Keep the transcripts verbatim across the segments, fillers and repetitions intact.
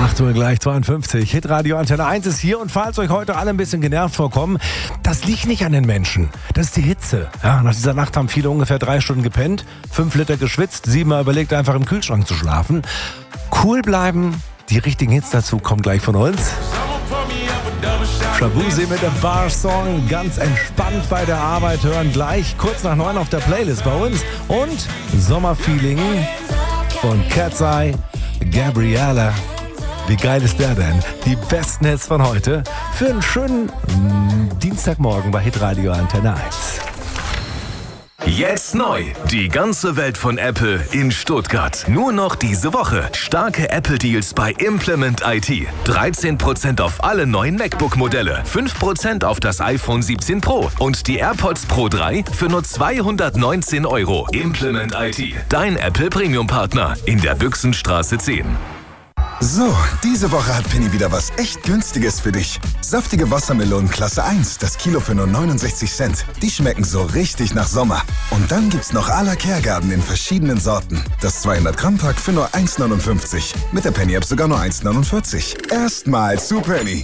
acht Uhr gleich zweiundfünfzig. Hitradio Antenne eins ist hier, und falls euch heute alle ein bisschen genervt vorkommen, das liegt nicht an den Menschen. Das ist die Hitze. Ja, nach dieser Nacht haben viele ungefähr drei Stunden gepennt, fünf Liter geschwitzt, siebenmal überlegt, einfach im Kühlschrank zu schlafen. Cool bleiben, die richtigen Hits dazu kommen gleich von uns. Shaboozey mit dem Bar-Song, ganz entspannt bei der Arbeit hören, gleich kurz nach neun auf der Playlist bei uns. Und Sommerfeeling von Cat's Eye, Gabriella. Wie geil ist der denn? Die besten Hits von heute für einen schönen mh, Dienstagmorgen bei Hitradio Antenne eins. Jetzt neu. Die ganze Welt von Apple in Stuttgart. Nur noch diese Woche. Starke Apple-Deals bei Implement I T. dreizehn Prozent auf alle neuen MacBook-Modelle. fünf Prozent auf das iPhone siebzehn Pro. Und die AirPods Pro drei für nur zweihundertneunzehn Euro. Implement I T. Dein Apple Premium-Partner. In der Büchsenstraße zehn. So, diese Woche hat Penny wieder was echt Günstiges für dich. Saftige Wassermelonen Klasse eins, das Kilo für nur neunundsechzig Cent. Die schmecken so richtig nach Sommer. Und dann gibt's noch à la Kehrgarten in verschiedenen Sorten. Das zweihundert Gramm Pack für nur eins neunundfünfzig. Mit der Penny-App sogar nur eins neunundvierzig. Erstmal zu Penny.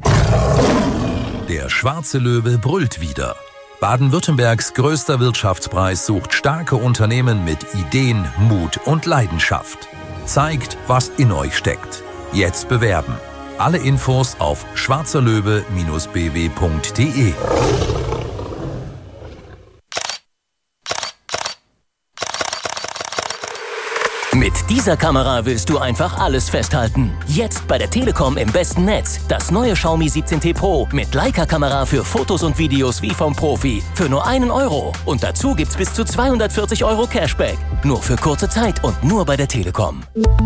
Der schwarze Löwe brüllt wieder. Baden-Württembergs größter Wirtschaftspreis sucht starke Unternehmen mit Ideen, Mut und Leidenschaft. Zeigt, was in euch steckt. Jetzt bewerben. Alle Infos auf schwarzerlöwe Bindestrich b w punkt d e. Mit dieser Kamera willst du einfach alles festhalten. Jetzt bei der Telekom im besten Netz. Das neue Xiaomi siebzehn T Pro mit Leica-Kamera für Fotos und Videos wie vom Profi. Für nur einen Euro. Und dazu gibt's bis zu zweihundertvierzig Euro Cashback. Nur für kurze Zeit und nur bei der Telekom.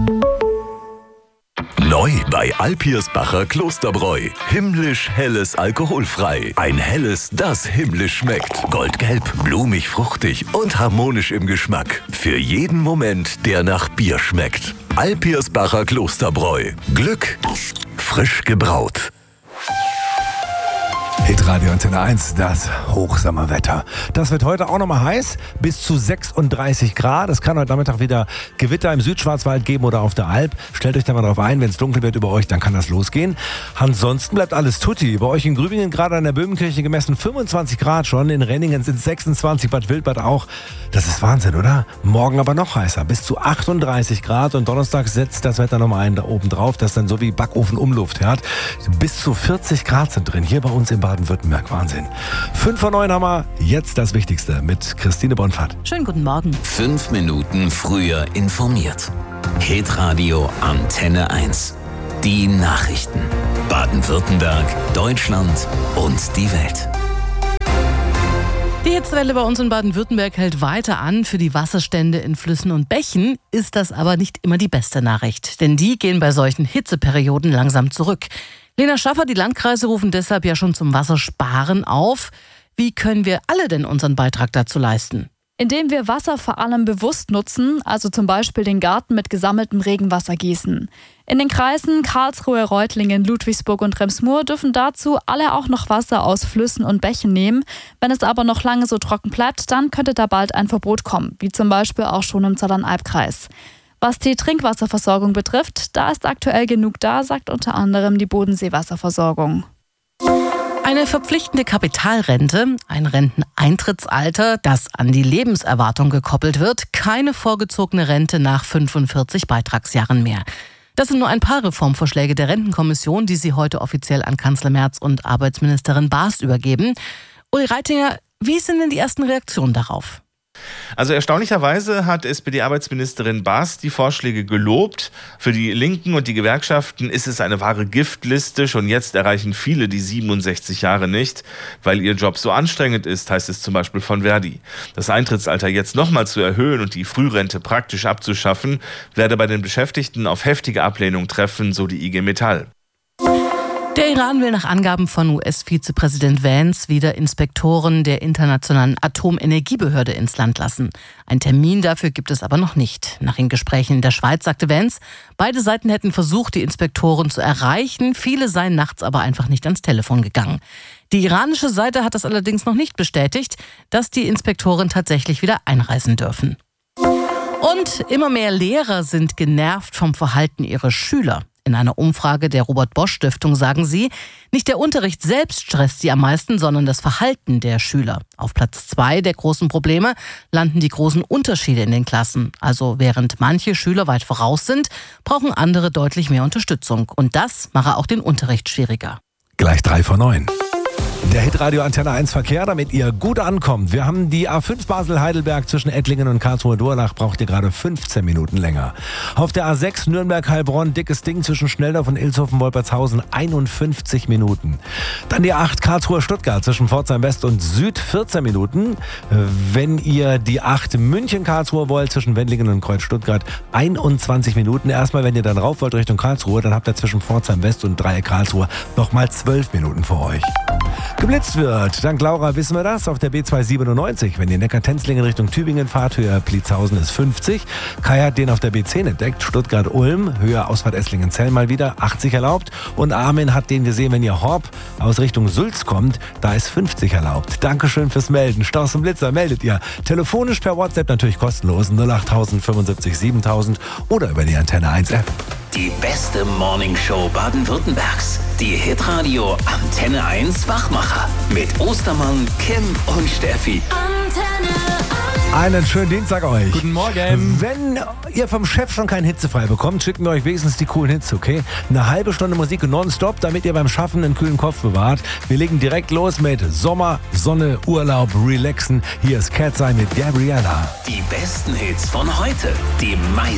Neu bei Alpirsbacher Klosterbräu. Himmlisch helles alkoholfrei. Ein helles, das himmlisch schmeckt. Goldgelb, blumig, fruchtig und harmonisch im Geschmack. Für jeden Moment, der nach Bier schmeckt. Alpirsbacher Klosterbräu. Glück, frisch gebraut. Hitradio Antenne eins, das Hochsommerwetter. Das wird heute auch nochmal heiß, bis zu sechsunddreißig Grad. Es kann heute Nachmittag wieder Gewitter im Südschwarzwald geben oder auf der Alp. Stellt euch da mal drauf ein, wenn es dunkel wird über euch, dann kann das losgehen. Ansonsten bleibt alles tutti. Bei euch in Grübingen gerade an der Böhmenkirche gemessen fünfundzwanzig Grad schon. In Renningen sind es sechsundzwanzig, Bad Wildbad auch. Das ist Wahnsinn, oder? Morgen aber noch heißer, bis zu achtunddreißig Grad. Und Donnerstag setzt das Wetter nochmal einen da oben drauf, das dann so wie Backofen-Umluft hat. Bis zu vierzig Grad sind drin, hier bei uns im Baden-Württemberg. Wahnsinn. Fünf vor neun haben wir. Jetzt das Wichtigste mit Christine Bonfahrt. Schönen guten Morgen. Fünf Minuten früher informiert. Hitradio Antenne eins. Die Nachrichten. Baden-Württemberg, Deutschland und die Welt. Die Hitzewelle bei uns in Baden-Württemberg hält weiter an. Für die Wasserstände in Flüssen und Bächen ist das aber nicht immer die beste Nachricht. Denn die gehen bei solchen Hitzeperioden langsam zurück. Lena Schaffer, die Landkreise rufen deshalb ja schon zum Wassersparen auf. Wie können wir alle denn unseren Beitrag dazu leisten? Indem wir Wasser vor allem bewusst nutzen, also zum Beispiel den Garten mit gesammeltem Regenwasser gießen. In den Kreisen Karlsruhe, Reutlingen, Ludwigsburg und Rems-Murr dürfen dazu alle auch noch Wasser aus Flüssen und Bächen nehmen. Wenn es aber noch lange so trocken bleibt, dann könnte da bald ein Verbot kommen, wie zum Beispiel auch schon im Zollernalbkreis. Was die Trinkwasserversorgung betrifft, da ist aktuell genug da, sagt unter anderem die Bodenseewasserversorgung. Eine verpflichtende Kapitalrente, ein Renteneintrittsalter, das an die Lebenserwartung gekoppelt wird, keine vorgezogene Rente nach fünfundvierzig Beitragsjahren mehr. Das sind nur ein paar Reformvorschläge der Rentenkommission, die sie heute offiziell an Kanzler Merz und Arbeitsministerin Baas übergeben. Uli Reitinger, wie sind denn die ersten Reaktionen darauf? Also erstaunlicherweise hat S P D-Arbeitsministerin Baas die Vorschläge gelobt. Für die Linken und die Gewerkschaften ist es eine wahre Giftliste. Schon jetzt erreichen viele die siebenundsechzig Jahre nicht, weil ihr Job so anstrengend ist, heißt es zum Beispiel von Verdi. Das Eintrittsalter jetzt nochmal zu erhöhen und die Frührente praktisch abzuschaffen, werde bei den Beschäftigten auf heftige Ablehnung treffen, so die I G Metall. Der Iran will nach Angaben von U S-Vizepräsident Vance wieder Inspektoren der Internationalen Atomenergiebehörde ins Land lassen. Einen Termin dafür gibt es aber noch nicht. Nach den Gesprächen in der Schweiz sagte Vance, beide Seiten hätten versucht, die Inspektoren zu erreichen. Viele seien nachts aber einfach nicht ans Telefon gegangen. Die iranische Seite hat das allerdings noch nicht bestätigt, dass die Inspektoren tatsächlich wieder einreisen dürfen. Und immer mehr Lehrer sind genervt vom Verhalten ihrer Schüler. In einer Umfrage der Robert-Bosch-Stiftung sagen sie, nicht der Unterricht selbst stresst sie am meisten, sondern das Verhalten der Schüler. Auf Platz zwei der großen Probleme landen die großen Unterschiede in den Klassen. Also während manche Schüler weit voraus sind, brauchen andere deutlich mehr Unterstützung. Und das mache auch den Unterricht schwieriger. Gleich drei vor neun. Der Hitradio Antenne eins Verkehr, damit ihr gut ankommt. Wir haben die A fünf Basel-Heidelberg zwischen Ettlingen und Karlsruhe-Durlach, braucht ihr gerade fünfzehn Minuten länger. Auf der A sechs Nürnberg-Heilbronn, dickes Ding zwischen Schnelldorf und Ilshofen-Wolpertshausen, einundfünfzig Minuten. Dann die A acht Karlsruhe-Stuttgart zwischen Pforzheim West und Süd, vierzehn Minuten. Wenn ihr die A acht München-Karlsruhe wollt, zwischen Wendlingen und Kreuz-Stuttgart, einundzwanzig Minuten. Erstmal, wenn ihr dann rauf wollt Richtung Karlsruhe, dann habt ihr zwischen Pforzheim West und Dreieck Karlsruhe nochmal zwölf Minuten vor euch. Geblitzt wird, dank Laura wissen wir das, auf der B zweihundertsiebenundneunzig. Wenn ihr Neckar-Tenzlingen Richtung Tübingen fahrt, höher Pliezhausen ist fünfzig. Kai hat den auf der B zehn entdeckt, Stuttgart-Ulm, höher Ausfahrt Esslingen-Zell mal wieder, achtzig erlaubt. Und Armin hat den gesehen, wenn ihr Horb aus Richtung Sülz kommt, da ist fünfzig erlaubt. Dankeschön fürs Melden. Staus und Blitzer meldet ihr. Telefonisch per WhatsApp natürlich kostenlos, null acht fünfundsiebzig siebentausend oder über die Antenne eins App. Die beste Morningshow Baden-Württembergs. Die Hitradio Antenne eins Wachmacher. Mit Ostermann, Kim und Steffi. Antenne eins. Einen schönen Dienstag euch. Guten Morgen. Wenn ihr vom Chef schon keinen hitzefrei bekommt, schicken wir euch wenigstens die coolen Hits, okay? Eine halbe Stunde Musik nonstop, damit ihr beim Schaffen einen kühlen Kopf bewahrt. Wir legen direkt los mit Sommer, Sonne, Urlaub, Relaxen. Hier ist Cat's Eye mit Gabriella. Die besten Hits von heute. Die meisten